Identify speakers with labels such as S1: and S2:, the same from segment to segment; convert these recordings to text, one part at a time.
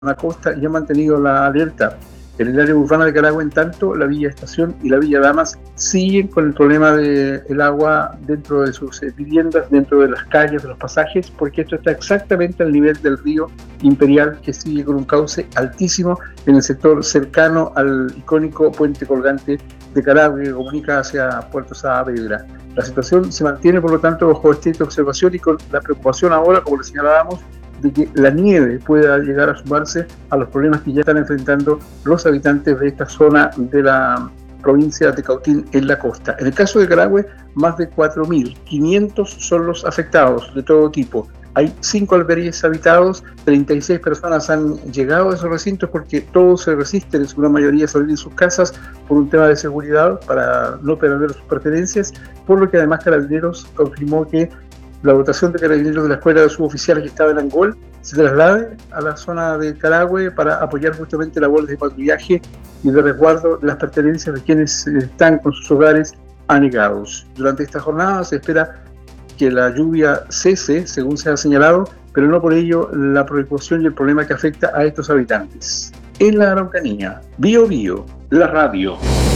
S1: zona costa y ha mantenido la alerta. En el área urbana de Carahue, en tanto, la Villa Estación y la Villa Damas siguen con el problema del agua dentro de sus viviendas, dentro de las calles, de los pasajes, porque esto está exactamente al nivel del río Imperial, que sigue con un cauce altísimo en el sector cercano al icónico puente colgante de Carahue, que comunica hacia Puerto Saavedra. La situación se mantiene, por lo tanto, bajo estricta observación y con la preocupación ahora, como le señalábamos, de que la nieve pueda llegar a sumarse a los problemas que ya están enfrentando los habitantes de esta zona de la provincia de Cautín en la costa. En el caso de Carahue, más de 4.500 son los afectados de todo tipo. Hay 5 albergues habitados, 36 personas han llegado a esos recintos porque todos se resisten en su gran mayoría a salir de sus casas por un tema de seguridad para no perder sus pertenencias, por lo que además Carabineros confirmó que la dotación de carabineros de la escuela de suboficiales que estaba en Angol se traslade a la zona de Carahue para apoyar justamente labores de patrullaje y de resguardo de las pertenencias de quienes están con sus hogares anegados. Durante esta jornada se espera que la lluvia cese, según se ha señalado, pero no por ello la preocupación y el problema que afecta a estos habitantes. En la Araucanía, Bío Bío, la radio.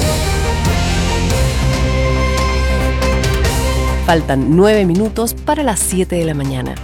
S2: Faltan 9 minutos para las 7 de la mañana.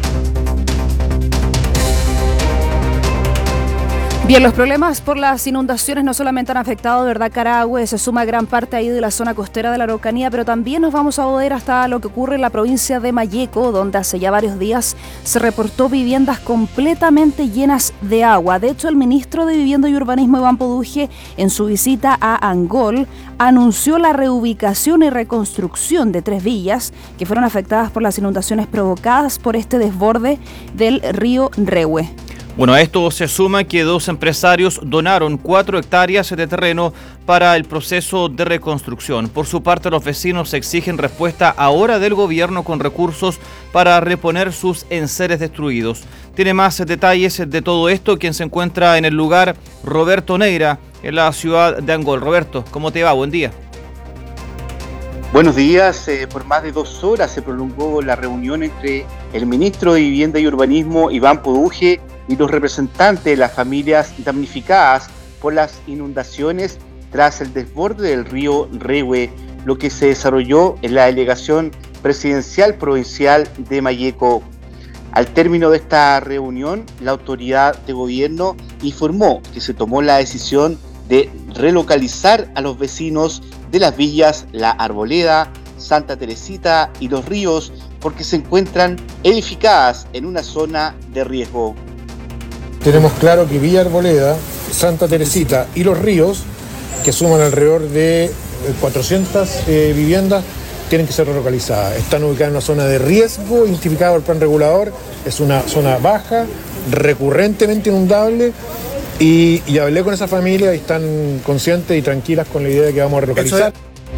S3: Bien, los problemas por las inundaciones no solamente han afectado, ¿verdad?, Carahue, se suma gran parte ahí de la zona costera de la Araucanía, pero también nos vamos a mover hasta lo que ocurre en la provincia de Malleco, donde hace ya varios días se reportó viviendas completamente llenas de agua. De hecho, el ministro de Vivienda y Urbanismo, Iván Poduje, en su visita a Angol, anunció la reubicación y reconstrucción de 3 villas que fueron afectadas por las inundaciones provocadas por este desborde del río Rehue.
S4: Bueno, a esto se suma que 2 empresarios donaron 4 hectáreas de terreno para el proceso de reconstrucción. Por su parte, los vecinos exigen respuesta ahora del gobierno con recursos para reponer sus enseres destruidos. Tiene más detalles de todo esto quien se encuentra en el lugar, Roberto Neira, en la ciudad de Angol. Roberto, ¿cómo te va? Buen día.
S5: Buenos días. Por más de 2 horas se prolongó la reunión entre el ministro de Vivienda y Urbanismo, Iván Poduje, y los representantes de las familias damnificadas por las inundaciones tras el desborde del río Rehue, lo que se desarrolló en la delegación presidencial provincial de Malleco. Al término de esta reunión, la autoridad de gobierno informó que se tomó la decisión de relocalizar a los vecinos de las villas La Arboleda, Santa Teresita y Los Ríos porque se encuentran edificadas en una zona de riesgo.
S6: Tenemos claro que Villa Arboleda, Santa Teresita y Los Ríos, que suman alrededor de 400 viviendas, tienen que ser relocalizadas. Están ubicadas en una zona de riesgo, identificada por el plan regulador, es una zona baja, recurrentemente inundable, y hablé con esa familia y están conscientes y tranquilas con la idea de que vamos a relocalizar.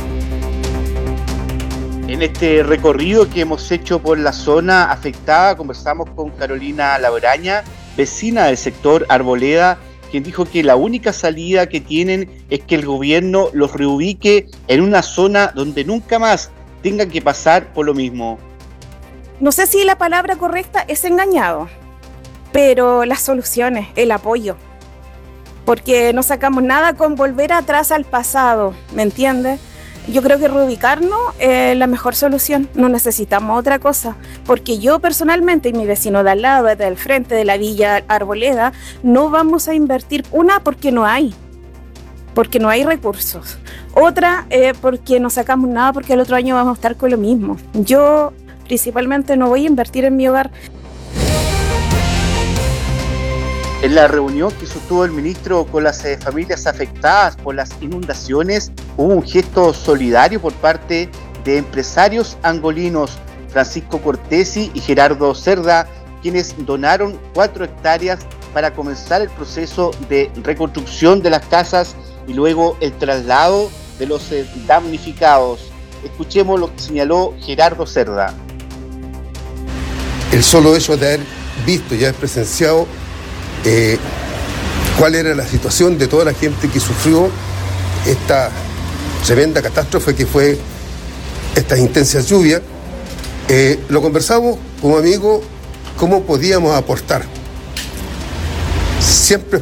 S5: En este recorrido que hemos hecho por la zona afectada, conversamos con Carolina Labraña, vecina del sector Arboleda, quien dijo que la única salida que tienen es que el gobierno los reubique en una zona donde nunca más tengan que pasar por lo mismo.
S7: No sé si la palabra correcta es engañado, pero las soluciones, el apoyo, porque no sacamos nada con volver atrás al pasado, ¿me entiendes? Yo creo que reubicarnos es la mejor solución, no necesitamos otra cosa, porque yo personalmente y mi vecino de al lado, del frente de la Villa Arboleda, no vamos a invertir, una, porque no hay recursos, otra, porque no sacamos nada, porque el otro año vamos a estar con lo mismo. Yo principalmente no voy a invertir en mi hogar.
S5: En la reunión que sostuvo el ministro con las familias afectadas por las inundaciones, hubo un gesto solidario por parte de empresarios angolinos, Francisco Cortesi y Gerardo Cerda, quienes donaron 4 hectáreas para comenzar el proceso de reconstrucción de las casas y luego el traslado de los damnificados. Escuchemos lo que señaló Gerardo Cerda.
S8: El solo hecho de haber visto y haber presenciado cuál era la situación de toda la gente que sufrió esta tremenda catástrofe que fue estas intensas lluvias, lo conversamos como amigos, cómo podíamos aportar. siempre